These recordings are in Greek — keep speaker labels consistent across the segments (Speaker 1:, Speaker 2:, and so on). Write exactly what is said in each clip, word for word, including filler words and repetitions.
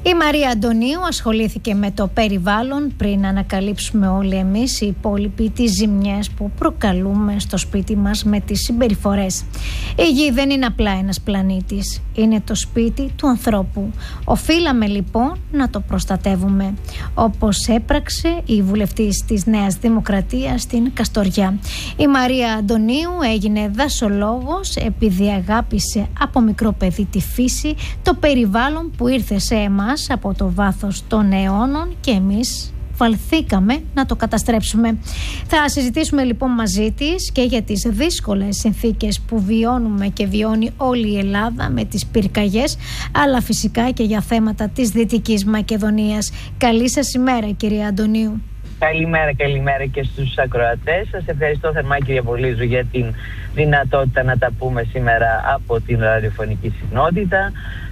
Speaker 1: Η Μαρία Αντωνίου ασχολήθηκε με το περιβάλλον πριν ανακαλύψουμε όλοι εμείς οι υπόλοιποι τις ζημιές που προκαλούμε στο σπίτι μας με τις συμπεριφορές. Η γη δεν είναι απλά ένας πλανήτης, είναι το σπίτι του ανθρώπου. Οφείλαμε λοιπόν να το προστατεύουμε, όπως έπραξε η βουλευτής της Νέας Δημοκρατίας στην Καστοριά. Η Μαρία Αντωνίου έγινε δασολόγος επειδή αγάπησε από μικρό παιδί τη φύση, το περιβάλλον που ήρθε σε εμάς από το βάθος των αιώνων και εμείς βαλθήκαμε να το καταστρέψουμε. Θα συζητήσουμε λοιπόν μαζί της και για τις δύσκολες συνθήκες που βιώνουμε και βιώνει όλη η Ελλάδα με τις πυρκαγιές, αλλά φυσικά και για θέματα της Δυτικής Μακεδονίας. Καλή σας ημέρα, κυρία Αντωνίου.
Speaker 2: Καλημέρα, καλημέρα και στους ακροατές. Σας ευχαριστώ θερμά, κυρία Πολύζου, για την δυνατότητα να τα πούμε σήμερα από την ραδιοφωνική συχνότητα.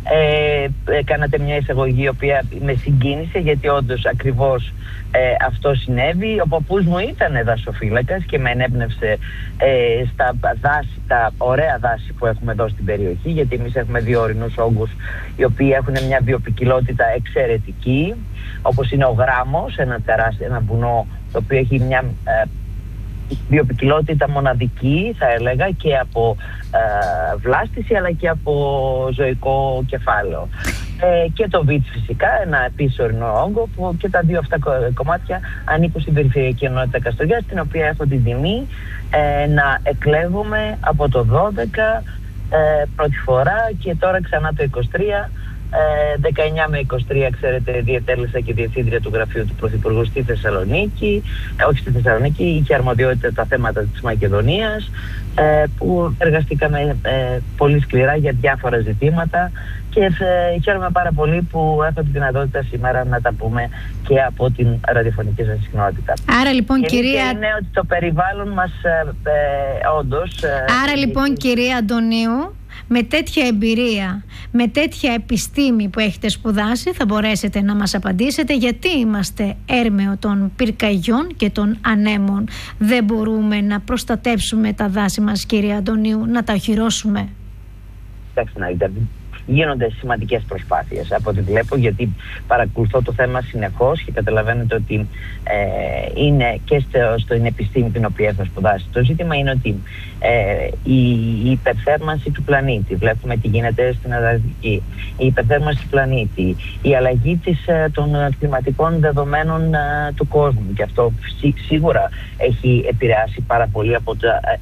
Speaker 2: Ε, κάνατε μια εισαγωγή η οποία με συγκίνησε, γιατί όντως ακριβώς ε, αυτό συνέβη. Ο παππούς μου ήταν δασοφύλακας και με ενέπνευσε ε, στα δάση, τα ωραία δάση που έχουμε εδώ στην περιοχή, γιατί εμείς έχουμε δύο ορεινούς όγκους οι οποίοι έχουν μια βιοποικιλότητα εξαιρετική, όπως είναι ο Γράμμος, ένα τεράστιο, ένα βουνό το οποίο έχει μια ε, βιοποικιλότητα μοναδική, θα έλεγα, και από ε, βλάστηση αλλά και από ζωικό κεφάλαιο. Ε, και το Βίτς φυσικά, ένα επίσης ορεινό όγκο, που και τα δύο αυτά κομμάτια ανήκουν στην Περιφερειακή Ενότητα Καστοριάς, στην οποία έχω την τιμή ε, να εκλέγομαι από το δώδεκα ε, πρώτη φορά και τώρα ξανά το είκοσι τρία. δεκαεννιά με είκοσι τρία, ξέρετε, διετέλεσα και διευθύντρια του γραφείου του Πρωθυπουργού στη Θεσσαλονίκη. Ε, όχι στη Θεσσαλονίκη, είχε αρμοδιότητα τα θέματα της Μακεδονίας, ε, που εργαστήκαμε ε, πολύ σκληρά για διάφορα ζητήματα και ε, χαίρομαι πάρα πολύ που έχω τη δυνατότητα σήμερα να τα πούμε και από την ραδιοφωνική σας συχνότητα.
Speaker 1: Άρα λοιπόν,
Speaker 2: και
Speaker 1: κυρία...
Speaker 2: είναι ότι το περιβάλλον μας ε, ε, όντως... Ε,
Speaker 1: Άρα λοιπόν, ε, κυρία Αντωνίου, με τέτοια εμπειρία, με τέτοια επιστήμη που έχετε σπουδάσει, θα μπορέσετε να μας απαντήσετε γιατί είμαστε έρμεο των πυρκαγιών και των ανέμων. Δεν μπορούμε να προστατεύσουμε τα δάση μας, κυρία Αντωνίου, να τα οχυρώσουμε?
Speaker 2: Εντάξει, να δείτε, γίνονται σημαντικές προσπάθειες από ό,τι βλέπω, γιατί παρακολουθώ το θέμα συνεχώς και καταλαβαίνετε ότι ε, είναι και στο, στην επιστήμη την οποία έχω σπουδάσει. Το ζήτημα είναι ότι ε, η, η υπερθέρμανση του πλανήτη, βλέπουμε τι γίνεται στην Ανατολική, η υπερθέρμανση του πλανήτη, η αλλαγή της, των κλιματικών δεδομένων ε, του κόσμου, και αυτό σί, σίγουρα έχει επηρεάσει πάρα πολύ από τα ε,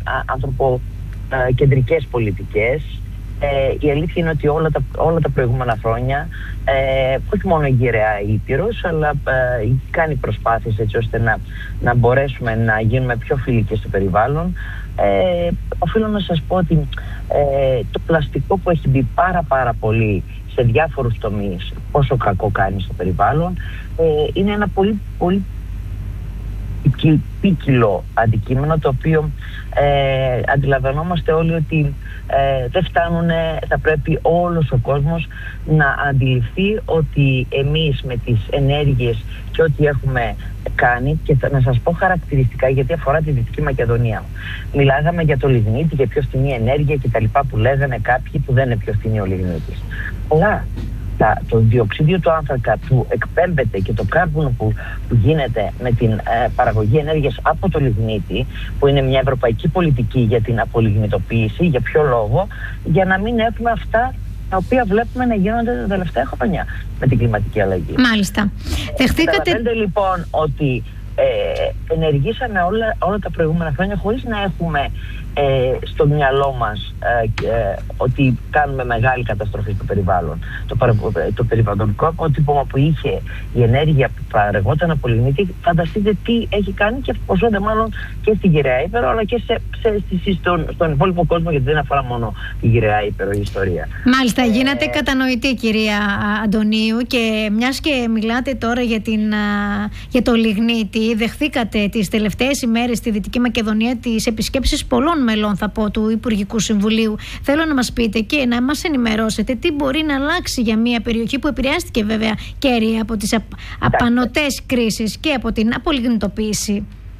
Speaker 2: ανθρωποκεντρικές πολιτικές. Ε, η αλήθεια είναι ότι όλα τα, όλα τα προηγούμενα χρόνια, ε, όχι μόνο η γυραιά Ήπειρος, αλλά ε, κάνει προσπάθειες έτσι ώστε να, να μπορέσουμε να γίνουμε πιο φιλικοί στο περιβάλλον. Ε, οφείλω να σας πω ότι ε, το πλαστικό που έχει μπει πάρα πάρα πολύ σε διάφορους τομείς, πόσο κακό κάνει στο περιβάλλον, ε, είναι ένα πολύ πολύ ποικιλό αντικείμενο, το οποίο ε, αντιλαμβανόμαστε όλοι ότι ε, δεν φτάνουν, θα πρέπει όλος ο κόσμος να αντιληφθεί ότι εμείς με τις ενέργειες και ό,τι έχουμε κάνει, και θα, να σας πω χαρακτηριστικά γιατί αφορά τη Δυτική Μακεδονία. Μιλάγαμε για το λιγνίτη, για πιο φθηνή ενέργεια και τα λοιπά που λέγανε κάποιοι, που δεν είναι πιο φθηνή ο λιγνίτης. Αλλά το διοξίδιο του άνθρακα που εκπέμπεται και το κάρβουνο που, που γίνεται με την ε, παραγωγή ενέργειας από το λιγνίτη, που είναι μια ευρωπαϊκή πολιτική για την απολιγνητοποίηση, για ποιο λόγο? Για να μην έχουμε αυτά τα οποία βλέπουμε να γίνονται τα τελευταία χρόνια με την κλιματική αλλαγή.
Speaker 1: Μάλιστα. Δεχτήκατε...
Speaker 2: Καταλαβαίνετε λοιπόν ότι ε, ενεργήσαμε όλα, όλα τα προηγούμενα χρόνια χωρίς να έχουμε ε, στο μυαλό μας ε, ε, ότι κάνουμε μεγάλη καταστροφή στο περιβάλλον. Το, το περιβαλλοντικό αποτύπωμα που είχε η ενέργεια που παρεγόταν από λιγνίτη, φανταστείτε τι έχει κάνει και ποσόνται μάλλον και στη γυραιά Ήπειρο, αλλά και σε, σε, σε, στον, στον υπόλοιπο κόσμο, γιατί δεν αφορά μόνο τη γυραιά Ήπειρο η ιστορία.
Speaker 1: Μάλιστα, ε, γίνατε ε, κατανοητή, κυρία Αντωνίου, και μιας και μιλάτε τώρα για, την, για το λιγνίτη, δεχθήκατε τις τελευταίες ημέρες στη Δυτική Μακεδονία τις επισκέψεις πολλών μελών, θα πω, του Υπουργικού Συμβουλίου. Θέλω να μας πείτε και να μας ενημερώσετε τι μπορεί να αλλάξει για μια περιοχή που επηρεάστηκε βέβαια κέρια από τις απανωτές κρίσεις και από την απολιγνητοποίηση.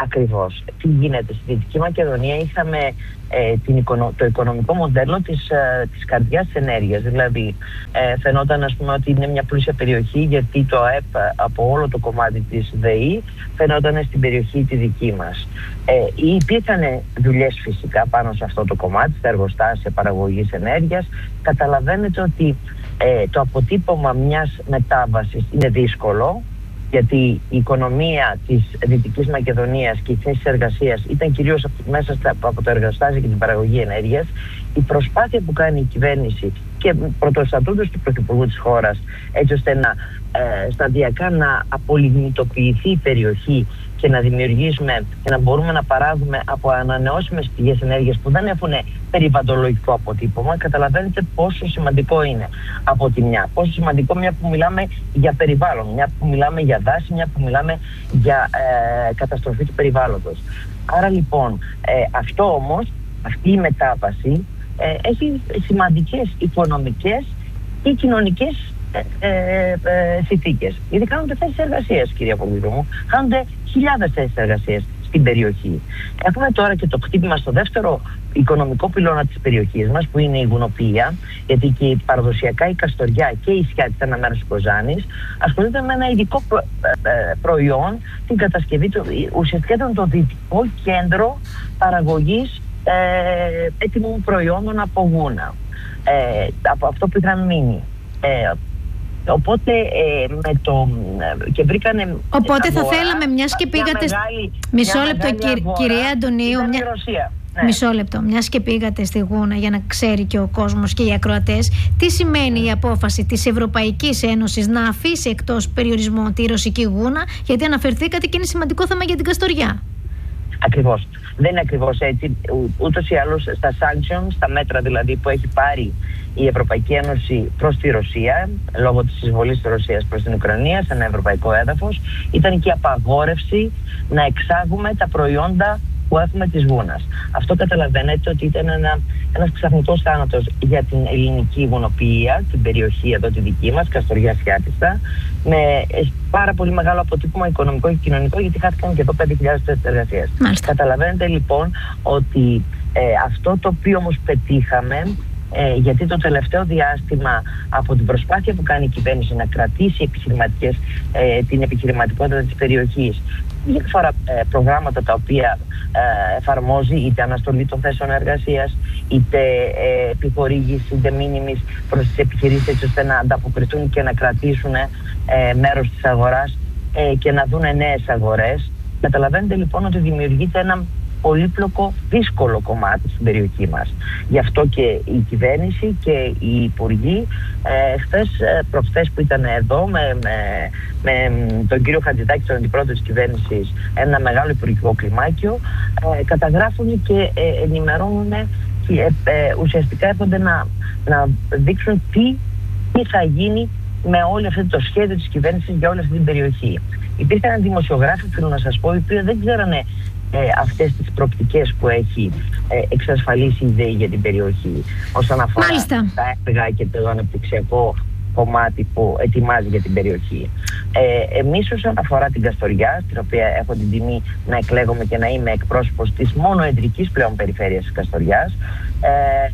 Speaker 2: Ακριβώς. Τι γίνεται στη Δυτική Μακεδονία? Είχαμε ε, την οικονο, το οικονομικό μοντέλο της, ε, της καρδιάς της ενέργειας. Δηλαδή ε, φαινόταν, ας πούμε, ότι είναι μια πλούσια περιοχή, γιατί το ΑΕΠ από όλο το κομμάτι της ΔΕΗ φαινόταν στην περιοχή τη δική μας. Ε, υπήρχαν δουλειές φυσικά πάνω σε αυτό το κομμάτι, στα εργοστάσια παραγωγής ενέργειας. Καταλαβαίνετε ότι ε, το αποτύπωμα μιας μετάβασης είναι δύσκολο, γιατί η οικονομία της Δυτικής Μακεδονίας και οι θέσεις εργασίας ήταν κυρίως μέσα στα, από το εργοστάσιο και την παραγωγή ενέργειας. Η προσπάθεια που κάνει η κυβέρνηση και πρωτοστατούντος του Πρωθυπουργού της χώρας, έτσι ώστε να ε, σταδιακά να απολιγνητοποιηθεί η περιοχή και να δημιουργήσουμε και να μπορούμε να παράγουμε από ανανεώσιμες πηγές ενέργειας που δεν έχουν περιβαλλοντολογικό αποτύπωμα, καταλαβαίνετε πόσο σημαντικό είναι από τη μια. Πόσο σημαντικό, μια που μιλάμε για περιβάλλον, μια που μιλάμε για δάση, μια που μιλάμε για ε, καταστροφή του περιβάλλοντος. Άρα λοιπόν ε, αυτό όμως, αυτή η μετάβαση ε, έχει σημαντικές οικονομικές και κοινωνικές ε, ε, ε, συνθήκες. Γιατί χάνονται θέσεις εργασίας, κυρία Πολύδου μου, χάνονται χιλιάδες θέσεις εργασίας στην περιοχή. Έχουμε τώρα και το χτύπημα στο δεύτερο οικονομικό πυλώνα της περιοχής μας, που είναι η γουνοποιία, γιατί και παραδοσιακά η Καστοριά και η Σκιάτης, ένα μέρος της Κοζάνης, ασχολούνται με ένα ειδικό προ, ε, προϊόν, την κατασκευή του. Ουσιαστικά ήταν το δυτικό κέντρο παραγωγής ε, έτοιμων προϊόντων από γούνα, ε, από αυτό που είχαν μείνει. Ε, Οπότε ε, με το. Και βρήκανε.
Speaker 1: Οπότε θα θέλαμε, μιας και πήγατε. Μεγάλη, μισό λεπτό, αγορά, κυρία Αντωνίου. Μια... Ναι. Μισό λεπτό. Μιας και πήγατε στη Γούνα, για να ξέρει και ο κόσμος και οι ακροατές, τι σημαίνει η απόφαση της Ευρωπαϊκής Ένωσης να αφήσει εκτός περιορισμών τη ρωσική Γούνα, γιατί αναφερθήκατε και είναι σημαντικό θέμα για την Καστοριά. Ακριβώς.
Speaker 2: Δεν είναι ακριβώς έτσι. Ούτως ή άλλως στα sanctions, στα μέτρα δηλαδή που έχει πάρει η Ευρωπαϊκή Ένωση προς τη Ρωσία, λόγω της εισβολής της Ρωσίας προς την Ουκρανία σε ένα ευρωπαϊκό έδαφος, ήταν και η απαγόρευση να εξάγουμε τα προϊόντα που έχουμε της Γούνας. Αυτό καταλαβαίνετε ότι ήταν ένα, ένας ξαφνικός θάνατος για την ελληνική γουνοποιία, την περιοχή εδώ τη δική μας, Καστοριά Σκιάτισσα, με πάρα πολύ μεγάλο αποτύπωμα οικονομικό και κοινωνικό, γιατί χάθηκαν και εδώ πέντε χιλιάδες θέσεις εργασίας. Καταλαβαίνετε λοιπόν ότι ε, αυτό το οποίο όμως πετύχαμε, Ε, γιατί το τελευταίο διάστημα, από την προσπάθεια που κάνει η κυβέρνηση να κρατήσει επιχειρηματικές, ε, την επιχειρηματικότητα της περιοχής, διάφορα ε, προγράμματα τα οποία ε, εφαρμόζει, είτε αναστολή των θέσεων εργασίας, είτε ε, επιχορήγηση, είτε μήνυμης προς τις επιχειρήσεις, έτσι ώστε να ανταποκριθούν και να κρατήσουν ε, μέρος της αγοράς ε, και να δουν νέες αγορές. Καταλαβαίνετε λοιπόν ότι δημιουργείται ένα πολύπλοκο, δύσκολο κομμάτι στην περιοχή μας. Γι' αυτό και η κυβέρνηση και οι υπουργοί ε, χθες, προχθές που ήταν εδώ με, με, με τον κύριο Χατζηδάκη, τον αντιπρόεδρο της κυβέρνησης, ένα μεγάλο υπουργικό κλιμάκιο, ε, καταγράφουν και ε, ενημερώνουν και ε, ε, ουσιαστικά έρχονται να, να δείξουν τι, τι θα γίνει με όλο αυτό το σχέδιο της κυβέρνησης για όλη αυτή την περιοχή. Υπήρχαν δημοσιογράφοι, θέλω να σας πω, οι οποίοι δεν ξέρανε Ε, αυτές τις προοπτικές που έχει ε, εξασφαλίσει η ΔΕΗ για την περιοχή όσον αφορά Μάλιστα. τα έργα και το αναπτυξιακό κομμάτι που ετοιμάζει για την περιοχή. Ε, εμείς όσον αφορά την Καστοριά, στην οποία έχω την τιμή να εκλέγομαι και να είμαι εκπρόσωπος της μόνο εντρικής πλέον περιφέρειας της Καστοριάς, ε,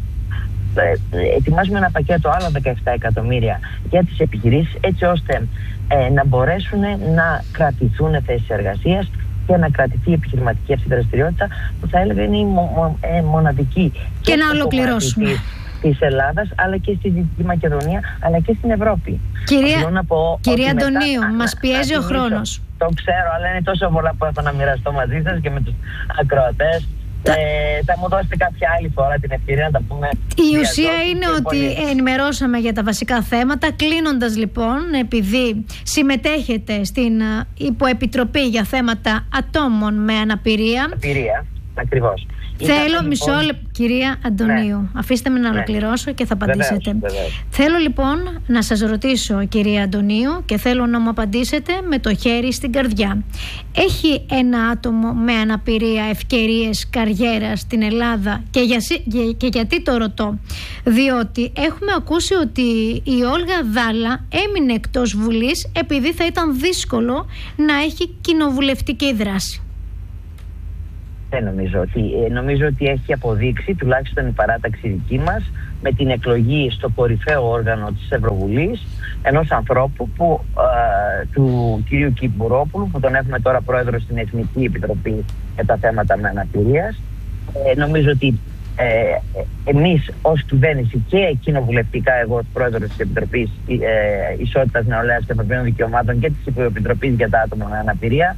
Speaker 2: ε, ετοιμάζουμε ένα πακέτο άλλα δεκαεπτά εκατομμύρια για τις επιχειρήσεις, έτσι ώστε ε, να μπορέσουν να κρατηθούν θέσεις εργασίας και να κρατηθεί η επιχειρηματική αυτή δραστηριότητα, που θα έλεγα είναι η μο, μο, ε, μοναδική. Και,
Speaker 1: και να ολοκληρώσουμε.
Speaker 2: Της Ελλάδας, αλλά και στη Δυτική Μακεδονία, αλλά και στην Ευρώπη.
Speaker 1: Κυρία, να πω κυρία Αντωνίου, μετά, μας πιέζει να, ο χρόνος.
Speaker 2: Το ξέρω, αλλά είναι τόσο πολλά που έχω να μοιραστώ μαζί σας και με τους ακροατές. Ε, θα μου δώσετε κάποια άλλη φορά την ευκαιρία να τα πούμε.
Speaker 1: Η ουσία είναι ότι πολύ. ενημερώσαμε για τα βασικά θέματα. Κλείνοντας λοιπόν, επειδή συμμετέχετε στην υποεπιτροπή για θέματα ατόμων με αναπηρία.
Speaker 2: Αναπηρία, ακριβώς.
Speaker 1: Θέλω λοιπόν... μισό λεπτό, κυρία Αντωνίου. Ναι. Αφήστε με να ολοκληρώσω ναι. και θα απαντήσετε. Βεβαίως, βεβαίως. Θέλω λοιπόν να σας ρωτήσω, κυρία Αντωνίου, και θέλω να μου απαντήσετε με το χέρι στην καρδιά. Έχει ένα άτομο με αναπηρία ευκαιρίες καριέρας στην Ελλάδα? Και, για, και γιατί το ρωτώ? Διότι έχουμε ακούσει ότι η Όλγα Δάλα έμεινε εκτός Βουλής επειδή θα ήταν δύσκολο να έχει κοινοβουλευτική δράση.
Speaker 2: Δεν νομίζω ότι, ε, νομίζω ότι έχει αποδείξει, τουλάχιστον η παράταξη δική μας, με την εκλογή στο κορυφαίο όργανο της Ευρωβουλής ενός ανθρώπου που, ε, του κυρίου Κυπουρόπουλου, που τον έχουμε τώρα πρόεδρο στην Εθνική Επιτροπή για τα θέματα με αναπηρίας. Ε, νομίζω ότι ε, εμείς ως κυβέρνηση και κοινοβουλευτικά, εγώ ως πρόεδρος της Επιτροπής ε, Ισότητας, Νεολαίας και Ανθρωπίνων Δικαιωμάτων και της Υποεπιτροπής για τα άτομα με αναπηρία,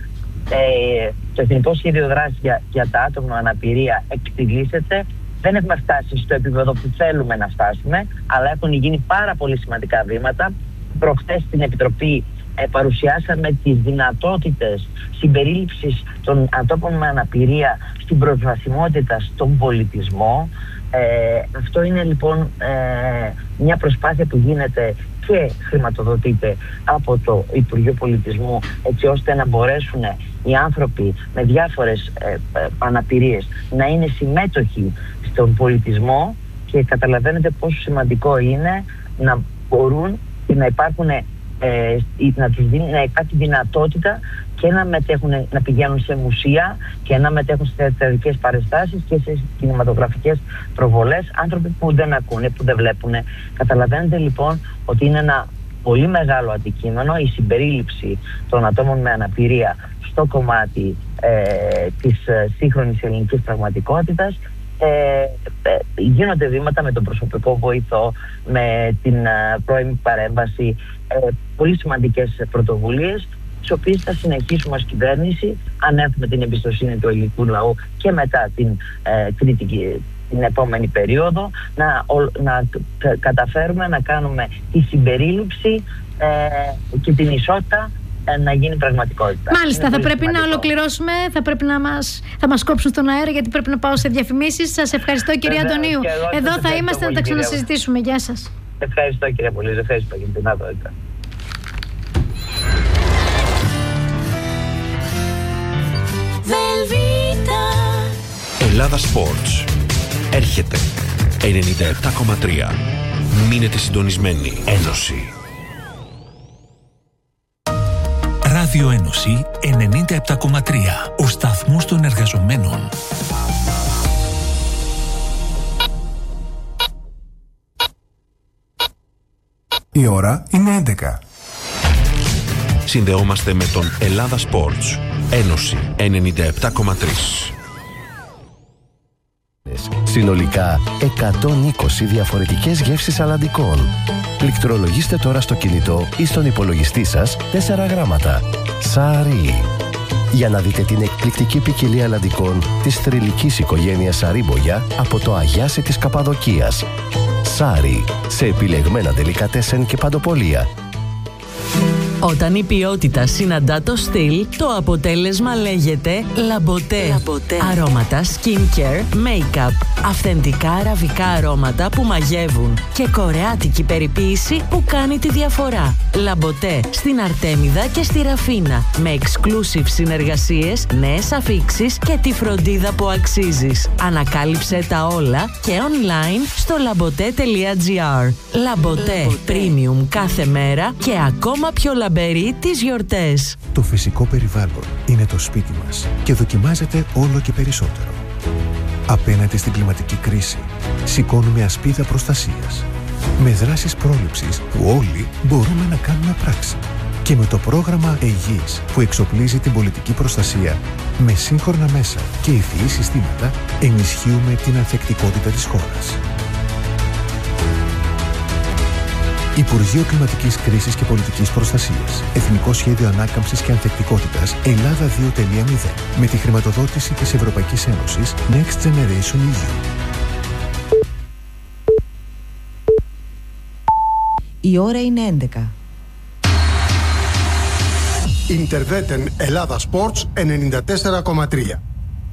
Speaker 2: ε, το Εθνικό Σχέδιο Δράσης για, για τα άτομα με αναπηρία εκτιλήσεται. Δεν έχουμε φτάσει στο επίπεδο που θέλουμε να φτάσουμε, αλλά έχουν γίνει πάρα πολύ σημαντικά βήματα. Προχθές στην Επιτροπή ε, παρουσιάσαμε τις δυνατότητες συμπερίληψης των ατόμων με αναπηρία στην προσβασιμότητα στον πολιτισμό. Ε, αυτό είναι λοιπόν ε, μια προσπάθεια που γίνεται και χρηματοδοτείται από το Υπουργείο Πολιτισμού, έτσι ώστε να μπορέσουν οι άνθρωποι με διάφορες ε, ε, αναπηρίες να είναι συμμέτοχοι στον πολιτισμό, και καταλαβαίνετε πόσο σημαντικό είναι να μπορούν και να υπάρχουν ε, να, τους δίνει, να υπάρχει δυνατότητα και να μετέχουν, να πηγαίνουν σε μουσεία και να μετέχουν σε θεατρικές παραστάσεις και σε κινηματογραφικές προβολές, άνθρωποι που δεν ακούνε, που δεν βλέπουν. Καταλαβαίνετε λοιπόν ότι είναι ένα πολύ μεγάλο αντικείμενο η συμπερίληψη των ατόμων με αναπηρία στο κομμάτι ε, της ε, σύγχρονης ελληνικής πραγματικότητας. Ε, ε, γίνονται βήματα με τον προσωπικό βοηθό, με την ε, πρώιμη παρέμβαση, ε, πολύ σημαντικές πρωτοβουλίες, τις οποίες θα συνεχίσουμε ως κυβέρνηση, αν έχουμε την εμπιστοσύνη του ελληνικού λαού και μετά την, ε, κριτική, την επόμενη περίοδο, να, ο, να καταφέρουμε να κάνουμε τη συμπερίληψη ε, και την ισότητα να γίνει πραγματικότητα.
Speaker 1: Μάλιστα, θα πρέπει σημαντικό. να ολοκληρώσουμε. Θα πρέπει να μας, θα μας κόψουν στον αέρα, γιατί πρέπει να πάω σε διαφημίσεις. Σας ευχαριστώ, κυρία Αντωνίου. Εδώ θα είμαστε πολύ, να τα ξανασυζητήσουμε. Γεια σας.
Speaker 2: Ευχαριστώ, κυρία Πολύζη. Ευχαριστώ για την δυνατότητα.
Speaker 3: Ελλάδα Sports. Έρχεται ενενήντα επτά κόμμα τρία. Μείνετε συντονισμένοι. Ένωση.
Speaker 4: Ράδιο Ένωση ενενήντα επτά κόμμα τρία. Ο σταθμός των εργαζομένων.
Speaker 5: Η ώρα είναι έντεκα.
Speaker 3: Συνδεόμαστε με τον Ελλάδα Sports. Ένωση ενενήντα επτά κόμμα τρία.
Speaker 6: Συνολικά εκατόν είκοσι διαφορετικές γεύσεις αλλαντικών. Πληκτρολογήστε τώρα στο κινητό ή στον υπολογιστή σας τέσσερα γράμματα. Σάρι. Για να δείτε την εκπληκτική ποικιλία αλλαντικών της θρυλικής οικογένειας Σαρίμπογια από το Αγιάσι της Καπαδοκίας. Σάρι. Σε επιλεγμένα ντελικατέσεν και παντοπολία.
Speaker 7: Όταν η ποιότητα συναντά το στυλ, το αποτέλεσμα λέγεται Λαμποτέ. Λαμποτέ. Αρώματα skincare, make-up, αυθεντικά αραβικά αρώματα που μαγεύουν και κορεάτικη περιποίηση που κάνει τη διαφορά. Λαμποτέ στην Αρτέμιδα και στη Ραφίνα, με exclusive συνεργασίες, νέες αφίξεις και τη φροντίδα που αξίζεις. Ανακάλυψε τα όλα και online στο λαμποτέ τελεία τζι άρ. Λαμποτέ, premium κάθε μέρα και ακόμα πιο λαμπερή τις γιορτές.
Speaker 5: Το φυσικό περιβάλλον είναι το σπίτι μας και δοκιμάζεται όλο και περισσότερο. Απέναντι στην κλιματική κρίση, σηκώνουμε ασπίδα προστασίας. Με δράσεις πρόληψης που όλοι μπορούμε να κάνουμε πράξη. Και με το πρόγραμμα Αιγής που εξοπλίζει την πολιτική προστασία με σύγχρονα μέσα και ευφυή συστήματα, ενισχύουμε την ανθεκτικότητα της χώρας. Υπουργείο Κλιματικής Κρίσης και Πολιτικής Προστασίας. Εθνικό Σχέδιο Ανάκαμψης και Ανθεκτικότητας Ελλάδα δύο τελεία μηδέν. Με τη χρηματοδότηση της Ευρωπαϊκής Ένωσης Next Generation ι γιου.
Speaker 8: Η ώρα είναι έντεκα.
Speaker 9: Ιντερβέτεν Ελλάδα Sports ενενήντα τέσσερα κόμμα τρία.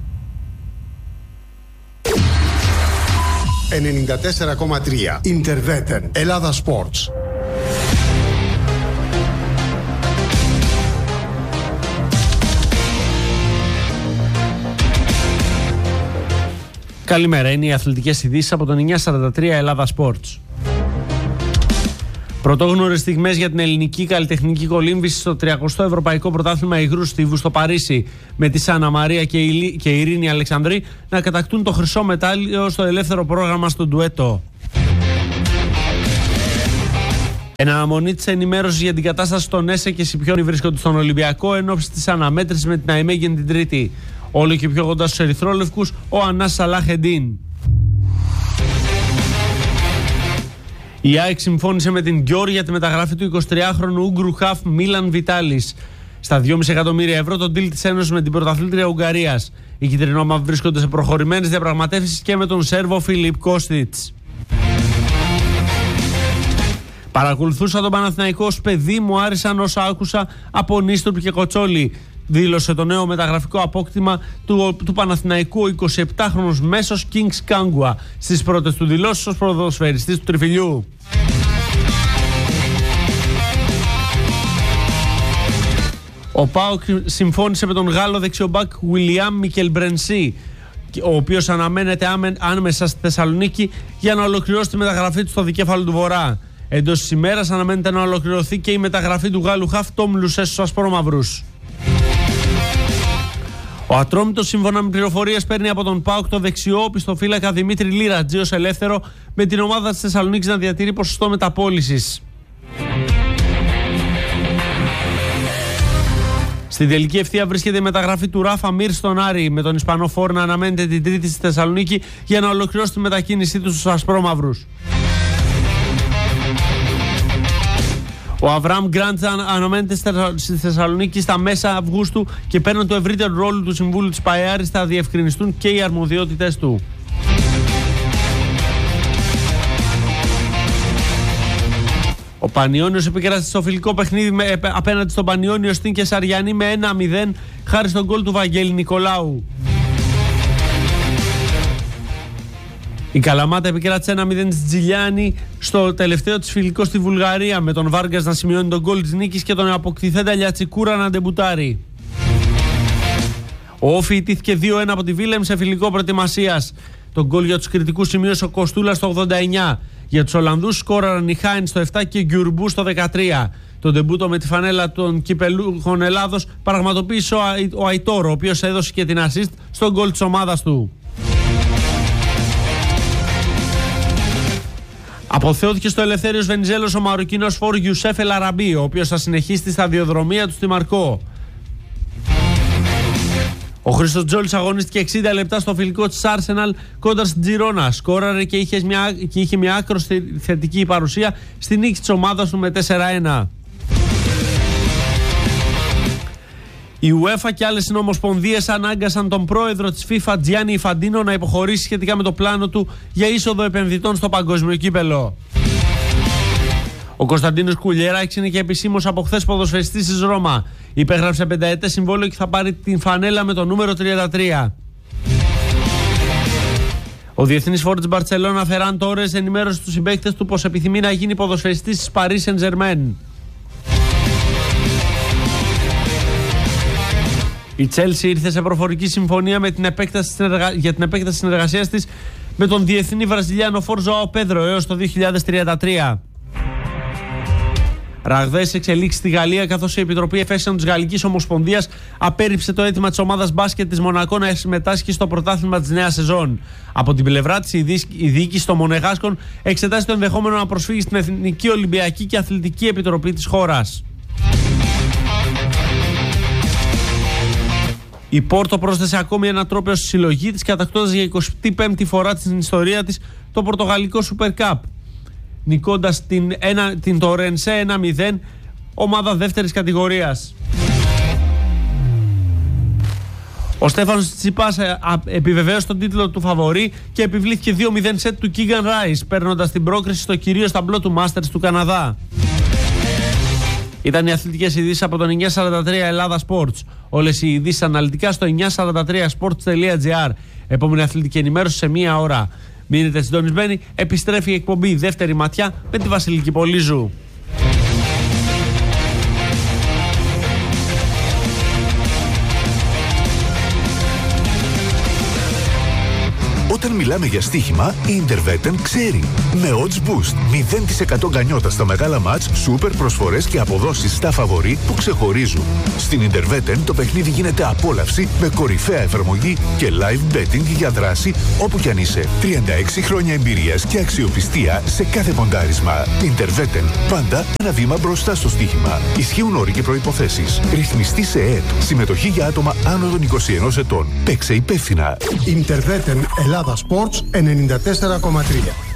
Speaker 9: ενενήντα τέσσερα κόμμα τρία. Ιντερβέτεν Ελλάδα Sports.
Speaker 10: Καλημέρα, είναι οι αθλητικές ειδήσεις από τον εννιακόσια σαράντα τρία Ελλάδα Sports. Πρωτόγνωρες στιγμές για την ελληνική καλλιτεχνική κολύμβηση στο τριακοστό Ευρωπαϊκό Πρωτάθλημα Υγρού Στίβου στο Παρίσι, με τη Σάνα Μαρία και η Ειρήνη Αλεξανδρή να κατακτούν το χρυσό μετάλλιο στο ελεύθερο πρόγραμμα στο ντουέτο. Εν αναμονή της ενημέρωσης για την κατάσταση των ΕΣΕ και Σιπιόνι βρίσκονται στον Ολυμπιακό εν ώψη της αναμέτρησης με την Αϊμέγεν την Τρίτη. Όλο και πιο κοντά στους ερυθρόλευκους ο Ανάς Σαλάχεντίν. Η ΑΕΚ συμφώνησε με την Γκιόρ για τη μεταγραφή του εικοσιτριάχρονου Ούγκρου χαφ Μίλαν Βιτάλης. Στα δυόμισι εκατομμύρια ευρώ το deal της Ένωσης με την πρωταθλήτρια Ουγγαρίας. Οι κυτρινόμαυροι βρίσκονται σε προχωρημένες διαπραγματεύσεις και με τον Σέρβο Φιλιπ Κώστιτς. Παρακολουθούσα τον Παναθηναϊκό ως παιδί, μου άρεσαν όσα άκουσα από Νίστορπ και Κοτσόλη, δήλωσε το νέο μεταγραφικό απόκτημα του, του Παναθηναϊκού ο εικοσιεπτάχρονος μέσος Kings Kangua στις πρώτες του δηλώσεις ως ποδοσφαιριστής του Τριφυλιού. Ο ΠΑΟΚ συμφώνησε με τον Γάλλο δεξιομπάκ William Μικελμπρενσί, ο οποίος αναμένεται άμεσα στη Θεσσαλονίκη για να ολοκληρώσει τη μεταγραφή του στο δικέφαλο του Βορρά. Εντός της ημέρας αναμένεται να ολοκληρωθεί και η μεταγραφή του Γάλλου χαφ Τόμ Λουσέ στους ασπρόμαυρους. Ο Ατρόμητος, σύμφωνα με πληροφορίες, παίρνει από τον ΠΑΟΚ το δεξιό οπισθοφύλακα Δημήτρη Λίρατζη ως ελεύθερο, με την ομάδα της Θεσσαλονίκης να διατηρεί ποσοστό μεταπώλησης. Στην τελική ευθεία βρίσκεται η μεταγραφή του Ράφα Μίρ στον Άρη, με τον Ισπανό φόρ να αναμένεται την Τρίτη στη Θεσσαλονίκη για να ολοκληρώσει τη μετακίνησή του στους ασπρόμαυρους. Ο Αβραάμ Γκραντ αναμένεται στη Θεσσαλονίκη στα μέσα Αυγούστου και παίρνουν το ευρύτερο ρόλο του Συμβούλου της ΠΑΕΑΡης, θα διευκρινιστούν και οι αρμοδιότητες του. Ο Πανιώνιος επικράτησε στο φιλικό παιχνίδι με, απέναντι στον Πανιώνιο στην Κεσαριανή με ένα μηδέν χάρη στον γκολ του Βαγγέλη Νικολάου. Η Καλαμάτα επικράτησε ένα μηδέν της Τζιλιάνη στο τελευταίο της φιλικό στη Βουλγαρία, με τον Βάργκας να σημειώνει τον γκολ της νίκης και τον αποκτηθέντα Λιατσικούρα να ντεμπουτάρει. Ο Όφι ιτήθηκε δύο ένα από τη Βίλεμ σε φιλικό προετοιμασίας. Τον γκολ για τους κριτικούς σημείωσε ο Κοστούλας στο ογδόντα εννιά. Για τους Ολλανδούς σκόραραν η Χάιν στο επτά και Γκιουρμπού στο δεκατρία. Το ντεμπούτο με τη φανέλα των κυπελούχων Ελλάδος πραγματοποίησε ο Αϊτόρ, ο οποίος έδωσε και την ασίστ στον γκολ της ομάδας του. Αποθεώθηκε στο Ελευθέριος Βενιζέλος ο Μαροκινός φόρ Γιουσέφ Ελ Αραμπί, ο οποίος θα συνεχίσει τη σταδιοδρομία του στη Μαρκό. Ο Χρήστος Τζόλης αγωνίστηκε εξήντα λεπτά στο φιλικό της Arsenal κόντρα στην Τζιρόνα. Σκόραρε και είχε μια, και είχε μια άκρως θετική παρουσία στη νίκη της ομάδας του με τέσσερα ένα. Η UEFA και άλλες συνομοσπονδίες ανάγκασαν τον πρόεδρο της FIFA Τζιάννι Ιφαντίνο να υποχωρήσει σχετικά με το πλάνο του για είσοδο επενδυτών στο παγκόσμιο κύπελο. Ο Κωνσταντίνος Κουλιεράκης είναι και επισήμως από χθες ποδοσφαιριστής της Ρώμα. Υπέγραψε πενταετές συμβόλαιο και θα πάρει την φανέλα με το νούμερο τριάντα τρία. Ο διεθνής φόρ της Μπαρτσελώνα Φεράν Τόρες ενημέρωσε τους συμπαίκτες του πως επιθυμεί να γίνει ποδοσφαιριστής της Paris Saint-Germain. Η Chelsea ήρθε σε προφορική συμφωνία με την επέκταση συνεργα... για την επέκταση συνεργασίας της με τον διεθνή Βραζιλιάνο φόρ Ζωάο Πέδρο έως το δύο χιλιάδες τριάντα τρία. Ραγδαίες εξελίξεις στη Γαλλία, καθώς η Επιτροπή Εφέσεων της Γαλλικής Ομοσπονδίας απέρριψε το αίτημα της ομάδας μπάσκετ της Μονακό να συμμετάσχει στο πρωτάθλημα της νέας σεζόν. Από την πλευρά της, η διοίκηση των Μονεγάσκων εξετάζει το ενδεχόμενο να προσφύγει στην Εθνική Ολυμπιακή και Αθλητική Επιτροπή της χώρας. Η Πόρτο πρόσθεσε ακόμη ένα τρόπαιο στη συλλογή της, κατακτώντας για εικοστή πέμπτη φορά στην ιστορία της το πορτογαλικό Super Cup, νικώντας την, την το Ρενσέ ένα μηδέν, ομάδα δεύτερης κατηγορίας. Ο Στέφανος Τσιτσιπάς επιβεβαίωσε τον τίτλο του φαβορί και επιβλήθηκε δύο μηδέν σετ του Keegan Rice, παίρνοντας την πρόκριση στο κυρίως ταμπλό του Masters του Καναδά. Ήταν οι αθλητικές ειδήσεις από τον εννιακόσια σαράντα τρία Ελλάδα Sports. Όλες οι ειδήσεις αναλυτικά στο εννιακόσια σαράντα τρία sports τελεία gr. Επόμενη αθλητική ενημέρωση σε μία ώρα. Μείνετε συντονισμένοι, επιστρέφει η εκπομπή Δεύτερη Ματιά με τη Βασιλική Πολύζου.
Speaker 11: Όταν Όταν μιλάμε για στοίχημα, η Interveten ξέρει. Με odds boost, μηδέν τοις εκατό γκανιότα στα μεγάλα μάτς, σούπερ προσφορές και αποδόσεις στα φαβορί που ξεχωρίζουν. Στην Interveten το παιχνίδι γίνεται απόλαυση με κορυφαία εφαρμογή και live betting για δράση όπου κι αν είσαι. τριάντα έξι χρόνια εμπειρίας και αξιοπιστία σε κάθε ποντάρισμα. Interveten, πάντα ένα βήμα μπροστά στο στοίχημα. Ισχύουν όροι και προϋποθέσεις. Ρυθμιστή σε ΕΕΠ. Συμμετοχή για άτομα άνω των είκοσι ενός ετών. Παίξε υπεύθυνα.
Speaker 9: Interveten Ελλάδα Sports ενενήντα τέσσερα κόμμα τρία.